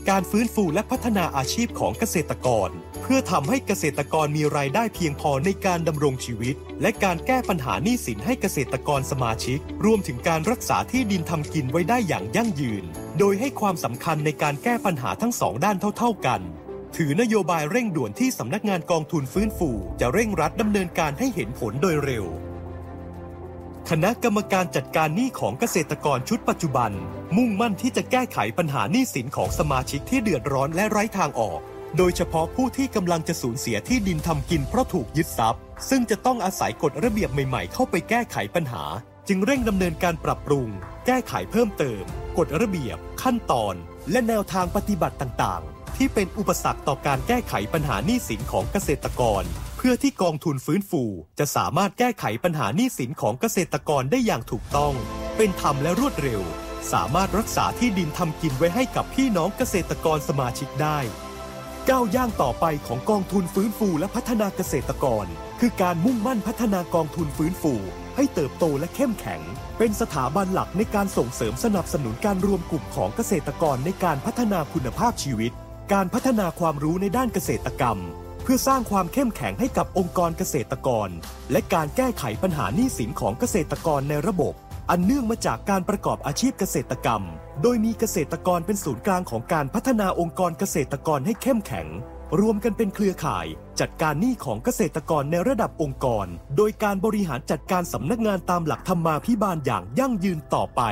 การฟื้นฟูและพัฒนาอาชีพของเกษตรกรเพื่อทำให้เกษตรกรมีรายได้เพียงพอในการดำรงชีวิตและการแก้ปัญหาหนี้สินให้เกษตรกรสมาชิกรวมถึงการรักษาที่ดินทำกินไว้ได้อย่างยั่งยืนโดยให้ความสำคัญในการแก้ปัญหาทั้งสองด้านเท่าๆกันถือนโยบายเร่งด่วนที่สำนักงานกองทุนฟื้นฟูจะเร่งรัดดำเนินการให้เห็นผลโดยเร็วคณะกรรมการจัดการหนี้ของเกษตรกรชุดปัจจุบันมุ่งมั่นที่จะแก้ไขปัญหาหนี้สินของสมาชิกที่เดือดร้อนและไร้ทางออกโดยเฉพาะผู้ที่กำลังจะสูญเสียที่ดินทำกินเพราะถูกยึดทรัพย์ซึ่งจะต้องอาศัยกฎระเบียบใหม่ๆเข้าไปแก้ไขปัญหาจึงเร่งดำเนินการปรับปรุงแก้ไขเพิ่มเติมกฎระเบียบขั้นตอนและแนวทางปฏิบัติต่างๆที่เป็นอุปสรรคต่อการแก้ไขปัญหาหนี้สินของเกษตรกรเพื่อที่กองทุนฟื้นฟูจะสามารถแก้ไขปัญหาหนี้สินของเกษตรกรได้อย่างถูกต้องเป็นธรรมและรวดเร็วสามารถรักษาที่ดินทำกินไว้ให้กับพี่น้องเกษตรกรสมาชิกได้ก้าวย่างต่อไปของกองทุนฟื้นฟูและพัฒนาเกษตรกรคือการมุ่งมั่นพัฒนากองทุนฟื้นฟูให้เติบโตและเข้มแข็งเป็นสถาบันหลักในการส่งเสริมสนับสนุนการรวมกลุ่มของเกษตรกรในการพัฒนาคุณภาพชีวิตการพัฒนาความรู้ในด้านเกษตรกรรมเพื่อสร้างความเข้มแข็งให้กับองค์กรเกษตรกรและการแก้ไขปัญหาหนี้สินของเกษตรกรในระบบอันเนื่องมาจากการประกอบอาชีพเกษตรกรรมโดยมีเกษตรกรเป็นศูนย์กลางของการพัฒนาองค์กรเกษตรกรให้เข้มแข็งรวมกันเป็นเครือข่ายจัดการหนี้ของเกษตรกรในระดับองค์กรโดยการบริหารจัดการสำนักงานตามหลักธรรมาภิบาลอย่างยั่งยืนต่อไป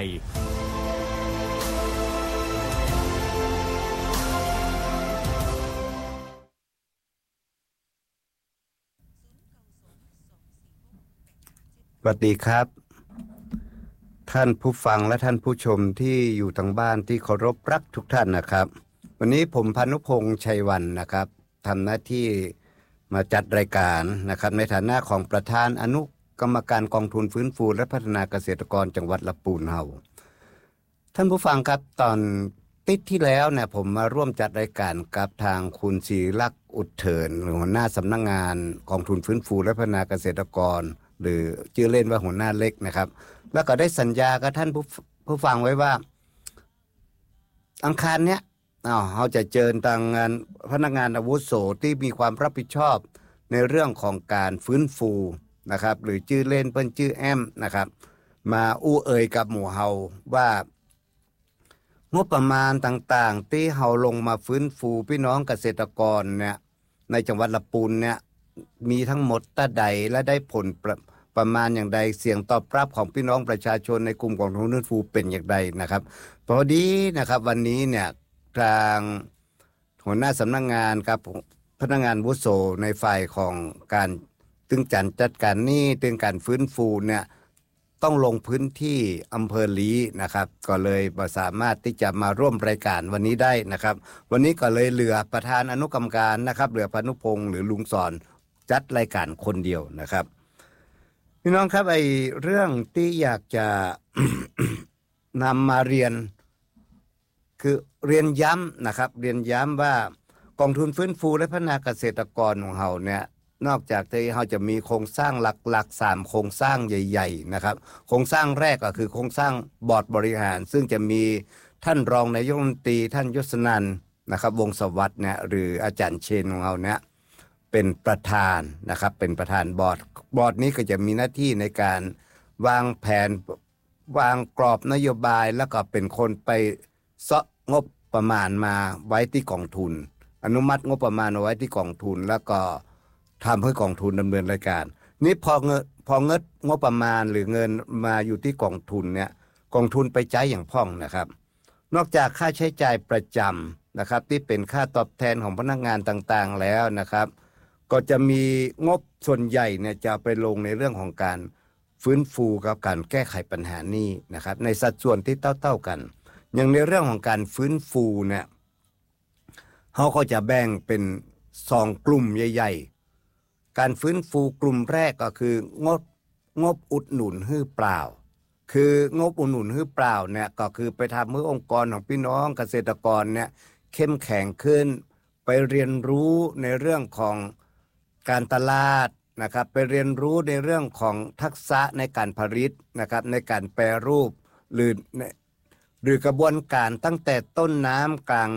สวัสดีครับท่านผู้ฟังและท่านผู้ชมที่อยู่ทางบ้านที่เคารพรักทุกท่านนะครับวันนี้ผมพานุพงษ์ชัยวันนะครับทำหน้าที่มาจัดรายการนะครับในฐานะของประธานอนุกรรมการกองทุนฟื้นฟูและพัฒนาเกษตรกรจังหวัดลำพูนเฮาท่านผู้ฟังครับตอนติดที่แล้วเนี่ยผมมาร่วมจัดรายการกับทางคุณศิริลักษณ์อุดเถินหัวหน้าสำนักงานกองทุนฟื้นฟูและพัฒนาเกษตรกรหรือชื่อเล่นว่าหัวหน้าเล็กนะครับแล้วก็ได้สัญญากับท่านผู้ฟังไว้ว่าอังคารเนี้ยเราจะเชิญทางงานพนักงานอาวุโสที่มีความรับผิดชอบในเรื่องของการฟื้นฟูนะครับหรือชื่อเล่นเพิ่นชื่อแอมนะครับมาอู้เอ่ยกับหมู่เฮาว่างบประมาณต่างๆที่เฮาลงมาฟื้นฟูพี่น้องเกษตรกรเนี่ยในจังหวัดลำพูนเนี่ยมีทั้งหมดตาใดและได้ผลประมาณอย่างใดเสียงตอบรับของพี่น้องประชาชนในกลุ่มของกองทุนฟื้นฟูเป็นอย่างไรนะครับพอดีนะครับวันนี้เนี่ยทางหัวหน้าสำนักงานครับพนักงานอาวุโสในฝ่ายของการตึงจัดการหนี้ตึงการฟื้นฟูเนี่ยต้องลงพื้นที่อำเภอลีนะครับก็เลยสามารถที่จะมาร่วมรายการวันนี้ได้นะครับวันนี้ก็เลยเหลือประธานอนุกรรมการนะครับเหลือพานุพงษ์หรือลุงสอนจัดรายการคนเดียวนะครับพี่น้องครับไอ้เรื่องที่อยากจะ นำมาเรียนคือเรียนย้ำนะครับเรียนย้ำว่ากองทุนฟื้นฟูและพัฒนาเกษตรกรของเราเนี่ยนอกจากที่เราจะมีโครงสร้างหลักๆ3โครงสร้างใหญ่ๆนะครับโครงสร้างแรกก็คือโครงสร้างบอร์ดบริหารซึ่งจะมีท่านรองนายกรัฐมนตรีท่านยศนันท์นะครับวงศ์สวัสดิ์เนี่ยหรืออาจารย์เชนของเราเนี่ยเป็นประธานนะครับเป็นประธานบอร์ดนี้ก็จะมีหน้าที่ในการวางแผนวางกรอบนโยบายแล้วก็เป็นคนไปเสาะงบประมาณมาไว้ที่กองทุนอนุมัติงบประมาณเอาไว้ที่กองทุนแล้วก็ทำให้กองทุนดำเนินรายการนี้พอเงินงบประมาณหรือเงินมาอยู่ที่กองทุนเนี่ยกองทุนไปใช้อย่างพ่องนะครับนอกจากค่าใช้จ่ายประจำนะครับที่เป็นค่าตอบแทนของพนักงานต่างๆแล้วนะครับก็จะมีงบส่วนใหญ่เนี่ยจะไปลงในเรื่องของการฟื้นฟูกับการแก้ไขปัญหานี้นะครับในสัดส่วนที่เท่าๆกันอย่างในเรื่องของการฟื้นฟูเนี่ยเขาก็จะแบ่งเป็น2กลุ่มใหญ่ๆการฟื้นฟูกลุ่มแรกก็คืองบอุดหนุนหื้อเปล่าคืองบอุดหนุนหื้อเปล่าเนี่ยก็คือไปทำให้องค์กรของพี่น้องเกษตรกรเนี่ยเข้มแข็งขึ้นไปเรียนรู้ในเรื่องของการตลาดนะครับไปเรียนรู้ในเรื่องของทักษะในการผลิตนะครับในการแปรรูปหรือกระบวนการตั้งแต่ต้นน้ำกลาง